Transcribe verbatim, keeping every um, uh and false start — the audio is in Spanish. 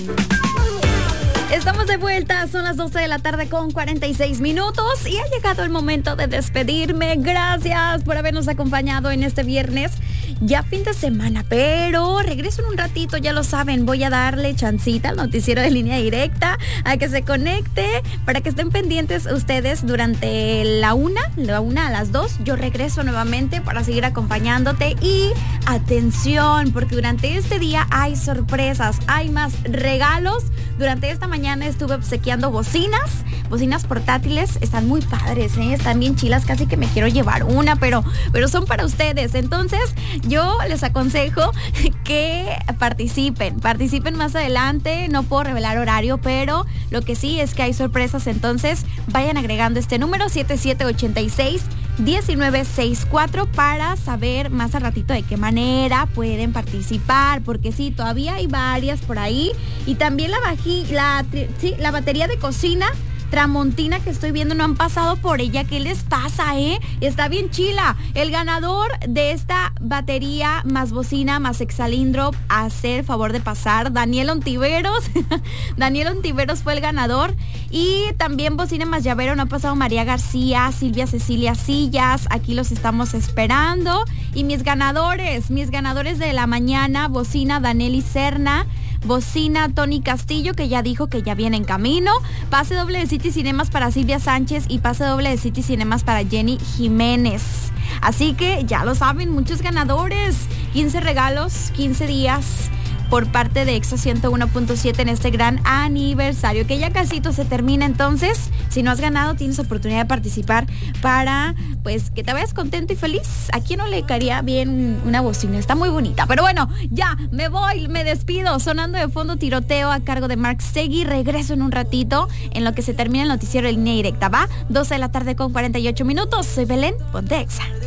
Estamos de vuelta, son las doce de la tarde con cuarenta y seis minutos y ha llegado el momento de despedirme. Gracias por habernos acompañado en este viernes, ya fin de semana, pero regreso en un ratito, ya lo saben, voy a darle chancita al noticiero de Línea Directa a que se conecte para que estén pendientes ustedes durante la una, la una a las dos. Yo regreso nuevamente para seguir acompañándote y atención, porque durante este día hay sorpresas, hay más regalos. Durante esta mañana estuve obsequiando bocinas, bocinas portátiles, están muy padres, ¿eh? Están bien chilas, casi que me quiero llevar una, pero, pero son para ustedes. Entonces, yo les aconsejo que participen, participen más adelante. No puedo revelar horario, pero lo que sí es que hay sorpresas, entonces vayan agregando este número siete siete ocho seis, uno nueve seis cuatro para saber más al ratito de qué manera pueden participar, porque sí, todavía hay varias por ahí. Y también la baji, la, sí, la batería de cocina Tramontina que estoy viendo, no han pasado por ella. ¿Qué les pasa, eh? Está bien chila. El ganador de esta batería más bocina más exalindro, hacer favor de pasar, Daniel Ontiveros. Daniel Ontiveros fue el ganador. Y también bocina más llavero, no ha pasado María García, Silvia Cecilia Sillas. Aquí los estamos esperando. Y mis ganadores, mis ganadores de la mañana, bocina Daniel Serna, bocina Tony Castillo, que ya dijo que ya viene en camino, pase doble de City Cinemas para Silvia Sánchez y pase doble de City Cinemas para Jenny Jiménez. Así que ya lo saben, muchos ganadores, quince regalos, quince días por parte de Exa ciento uno punto siete en este gran aniversario, que ya casito se termina. Entonces, si no has ganado, tienes oportunidad de participar para, pues, que te vayas contento y feliz. ¿A quién no le caería bien una bocina? Está muy bonita. Pero bueno, ya, me voy, me despido. Sonando de fondo Tiroteo a cargo de Mark Segui. Regreso en un ratito, en lo que se termina el noticiero de Línea Directa. Va, doce de la tarde con cuarenta y ocho minutos. Soy Belén, ponte Exa.